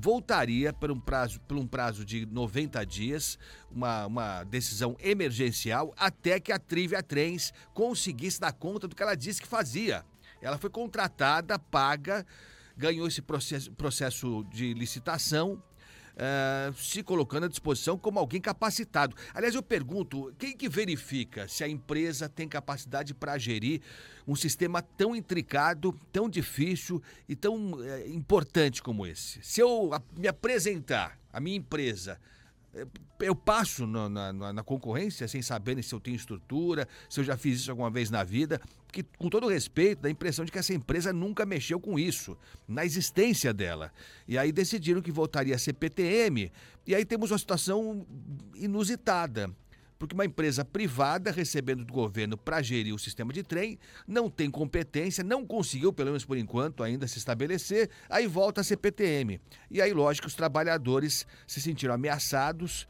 voltaria por um prazo de 90 dias, uma decisão emergencial, até que a Trivia Trens conseguisse dar conta do que ela disse que fazia. Ela foi contratada, paga, ganhou esse processo de licitação, se colocando à disposição como alguém capacitado. Aliás, eu pergunto, quem que verifica se a empresa tem capacidade para gerir um sistema tão intricado, tão difícil e tão importante como esse? Se eu me apresentar, a minha empresa, eu passo na concorrência sem saber se eu tenho estrutura, se eu já fiz isso alguma vez na vida, porque, com todo respeito, dá a impressão de que essa empresa nunca mexeu com isso, na existência dela. E aí decidiram que voltaria a ser PTM, e aí temos uma situação inusitada, porque uma empresa privada recebendo do governo para gerir o sistema de trem, não tem competência, não conseguiu, pelo menos por enquanto, ainda se estabelecer, aí volta a ser PTM. E aí, lógico, os trabalhadores se sentiram ameaçados,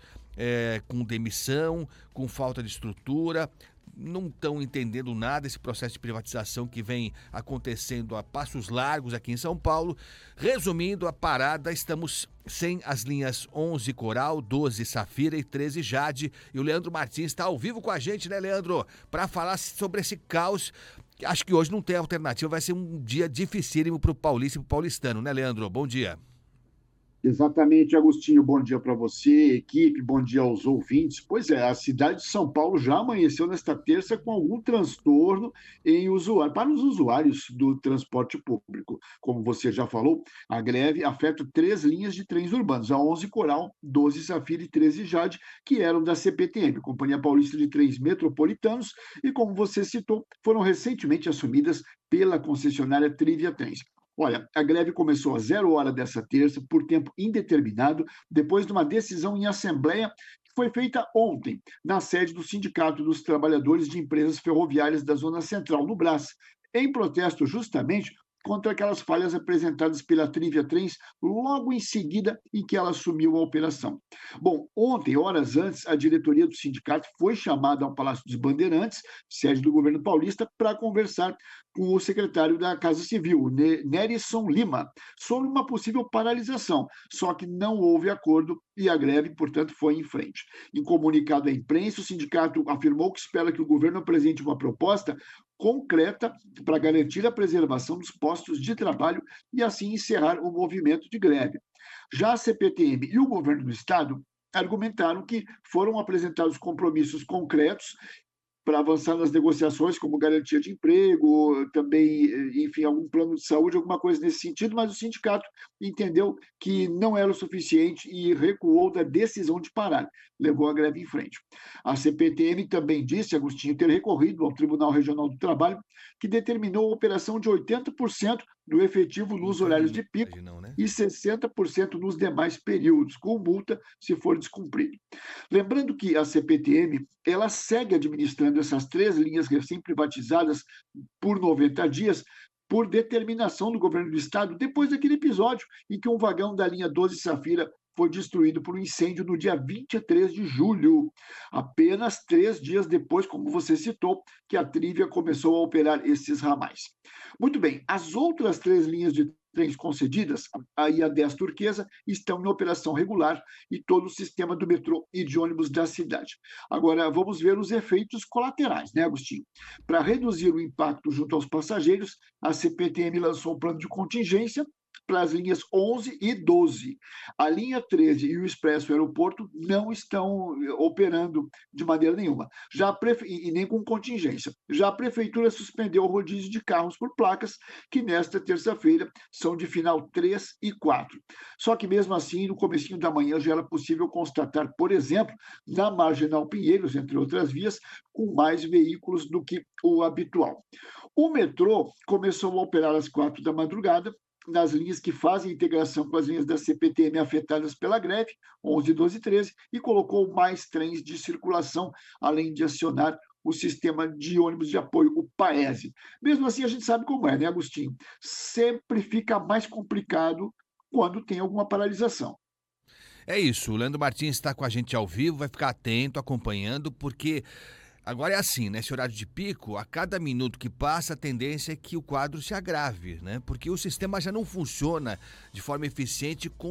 com demissão, com falta de estrutura, não estão entendendo nada esse processo de privatização que vem acontecendo a passos largos aqui em São Paulo. Resumindo a parada, estamos sem as linhas 11 Coral, 12 Safira e 13 Jade. E o Leandro Martins está ao vivo com a gente, né, Leandro? Para falar sobre esse caos. Acho que hoje não tem alternativa, vai ser um dia dificílimo para o paulista e para o paulistano, né, Leandro? Bom dia. Exatamente, Agostinho. Bom dia para você, equipe, bom dia aos ouvintes. Pois é, a cidade de São Paulo já amanheceu nesta terça com algum transtorno para os usuários do transporte público. Como você já falou, a greve afeta 3 linhas de trens urbanos, a 11 Coral, 12 Safira e 13 Jade, que eram da CPTM, Companhia Paulista de Trens Metropolitanos, e como você citou, foram recentemente assumidas pela concessionária Trivia Trens. Olha, a greve começou às 0 hora dessa terça, por tempo indeterminado, depois de uma decisão em assembleia que foi feita ontem, na sede do Sindicato dos Trabalhadores de Empresas Ferroviárias da Zona Central, no Brás, em protesto justamente contra aquelas falhas apresentadas pela Trivia Trens logo em seguida em que ela assumiu a operação. Bom, ontem, horas antes, a diretoria do sindicato foi chamada ao Palácio dos Bandeirantes, sede do governo paulista, para conversar com o secretário da Casa Civil, Nerisson Lima, sobre uma possível paralisação, só que não houve acordo e a greve, portanto, foi em frente. Em comunicado à imprensa, o sindicato afirmou que espera que o governo apresente uma proposta concreta para garantir a preservação dos postos de trabalho e assim encerrar o movimento de greve. Já a CPTM e o governo do estado argumentaram que foram apresentados compromissos concretos para avançar nas negociações, como garantia de emprego, também, enfim, algum plano de saúde, alguma coisa nesse sentido, mas o sindicato entendeu que não era o suficiente e recuou da decisão de parar, levou a greve em frente. A CPTM também disse, Agostinho, ter recorrido ao Tribunal Regional do Trabalho, que determinou a operação de 80% do efetivo nos horários de pico Né? e 60% nos demais períodos, com multa se for descumprido. Lembrando que a CPTM ela segue administrando essas 3 linhas recém-privatizadas por 90 dias, por determinação do governo do estado, depois daquele episódio em que um vagão da linha 12 Safira foi destruído por um incêndio no dia 23 de julho, apenas 3 dias depois, como você citou, que a Trivia começou a operar esses ramais. Muito bem, as outras 3 linhas de trens concedidas, a 10 Turquesa, estão em operação regular e todo o sistema do metrô e de ônibus da cidade. Agora, vamos ver os efeitos colaterais, né, Agostinho? Para reduzir o impacto junto aos passageiros, a CPTM lançou um plano de contingência para as linhas 11 e 12. A linha 13 e o Expresso Aeroporto não estão operando de maneira nenhuma, e nem com contingência. Já a Prefeitura suspendeu o rodízio de carros por placas, que nesta terça-feira são de final 3 e 4. Só que mesmo assim, no comecinho da manhã já era possível constatar, por exemplo, na Marginal Pinheiros, entre outras vias, com mais veículos do que o habitual. O metrô começou a operar às 4 da madrugada, nas linhas que fazem integração com as linhas da CPTM afetadas pela greve, 11, 12 e 13, e colocou mais trens de circulação, além de acionar o sistema de ônibus de apoio, o PAESE. Mesmo assim, a gente sabe como é, né, Agostinho? Sempre fica mais complicado quando tem alguma paralisação. É isso, o Leandro Martins está com a gente ao vivo, vai ficar atento, acompanhando, porque agora é assim, nesse horário de pico, a cada minuto que passa, a tendência é que o quadro se agrave, né? Porque o sistema já não funciona de forma eficiente com